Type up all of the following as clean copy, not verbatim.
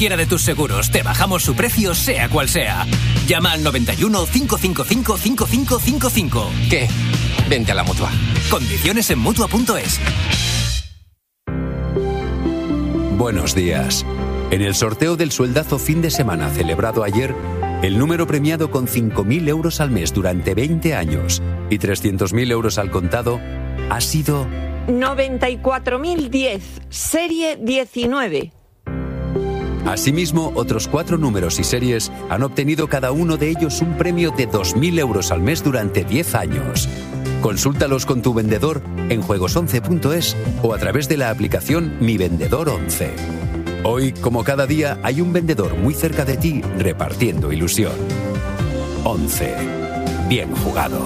cualquiera de tus seguros. Te bajamos su precio, sea cual sea. Llama al 91 555 5555. ¿Qué? Vente a la Mutua. Condiciones en Mutua.es. Buenos días. En el sorteo del sueldazo fin de semana celebrado ayer, el número premiado con 5.000 euros al mes durante 20 años y 300.000 euros al contado ha sido 94.010, serie 19. Asimismo, otros 4 números y series han obtenido cada uno de ellos un premio de 2.000 euros al mes durante 10 años. Consúltalos con tu vendedor en juegos11.es o a través de la aplicación Mi Vendedor 11. Hoy, como cada día, hay un vendedor muy cerca de ti repartiendo ilusión. 11. Bien jugado.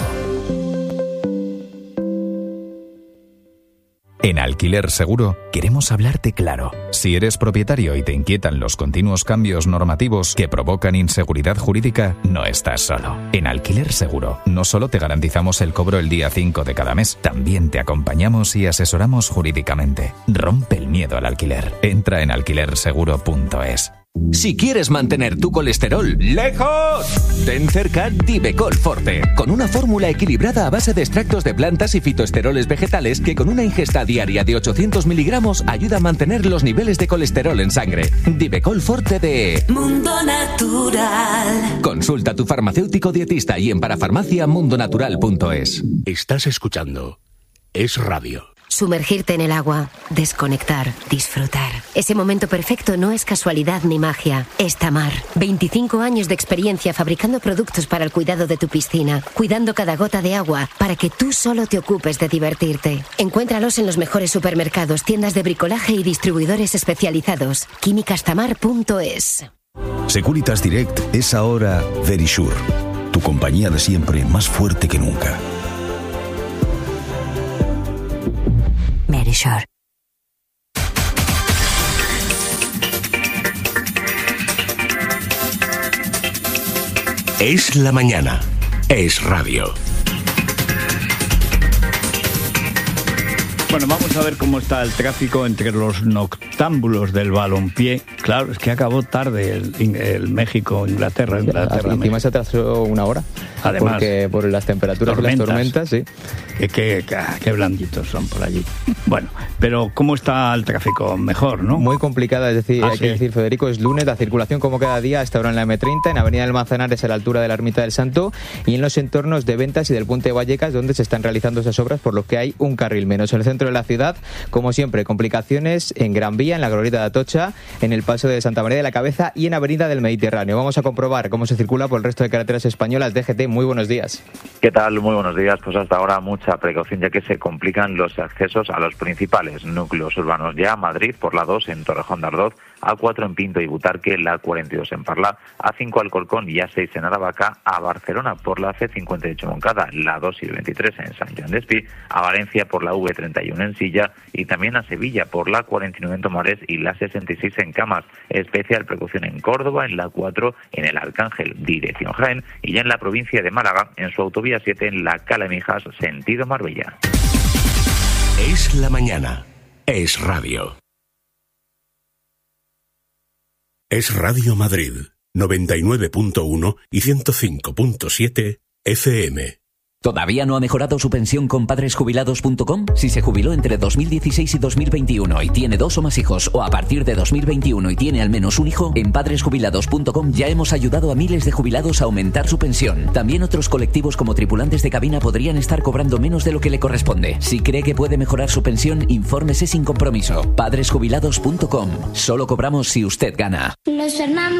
En Alquiler Seguro queremos hablarte claro. Si eres propietario y te inquietan los continuos cambios normativos que provocan inseguridad jurídica, no estás solo. En Alquiler Seguro no solo te garantizamos el cobro el día 5 de cada mes, también te acompañamos y asesoramos jurídicamente. Rompe el miedo al alquiler. Entra en alquilerseguro.es. Si quieres mantener tu colesterol lejos, ten cerca Divecol Forte, con una fórmula equilibrada a base de extractos de plantas y fitoesteroles vegetales que con una ingesta diaria de 800 miligramos ayuda a mantener los niveles de colesterol en sangre. Divecol Forte de Mundo Natural. Consulta a tu farmacéutico dietista y en parafarmaciamundonatural.es. Estás escuchando Es Radio. Sumergirte en el agua, desconectar, disfrutar. Ese momento perfecto no es casualidad ni magia. Es Tamar. 25 años de experiencia fabricando productos para el cuidado de tu piscina, cuidando cada gota de agua para que tú solo te ocupes de divertirte. Encuéntralos en los mejores supermercados, tiendas de bricolaje y distribuidores especializados. Químicastamar.es. Securitas Direct es ahora Verisure, tu compañía de siempre más fuerte que nunca. Verisure. Es la mañana. Es Radio. Bueno, vamos a ver cómo está el tráfico entre los noctámbulos del balompié. Claro, es que acabó tarde el México-Inglaterra. Encima se atrasó una hora. Además, porque por las temperaturas y las tormentas, sí. Qué blanditos son por allí. Bueno, pero ¿cómo está el tráfico? Mejor, ¿no? Muy complicada, es decir, hay que decir, Federico, es lunes, la circulación como cada día hasta ahora en la M30, en Avenida del Manzanares a la altura de la Ermita del Santo y en los entornos de Ventas y del Puente de Vallecas, donde se están realizando esas obras, por lo que hay un carril menos. En el centro de la ciudad, como siempre, complicaciones en Gran Vía, en la Glorieta de Atocha, en el Paso de Santa María de la Cabeza y en Avenida del Mediterráneo. Vamos a comprobar cómo se circula por el resto de carreteras españolas. DGT, muy buenos días. ¿Qué tal? Muy buenos días. Pues hasta ahora mucha precaución, ya que se complican los accesos a los principales núcleos urbanos. Ya Madrid por la 2 en Torrejón de Ardoz, A4 en Pinto y Butarque, la 42 en Parla, A5 Alcorcón y A6 en Aravaca, a Barcelona por la C58 Moncada, la 2 y 23 en San Joan d'Espí, a Valencia por la V31 en Silla y también a Sevilla por la 49 en Tomares y la 66 en Camas. Especial precaución en Córdoba, en la 4 en el Arcángel, dirección Jaén, y ya en la provincia de Málaga, en su autovía 7 en la Cala Mijas, sentido Marbella. Es la mañana. Es Radio. Es Radio Madrid, 99.1 y 105.7 FM. ¿Todavía no ha mejorado su pensión con padresjubilados.com? Si se jubiló entre 2016 y 2021 y tiene 2 o más hijos, o a partir de 2021 y tiene al menos un hijo, en padresjubilados.com ya hemos ayudado a miles de jubilados a aumentar su pensión. También otros colectivos como tripulantes de cabina podrían estar cobrando menos de lo que le corresponde. Si cree que puede mejorar su pensión, infórmese sin compromiso. Padresjubilados.com. Solo cobramos si usted gana. Los hermanos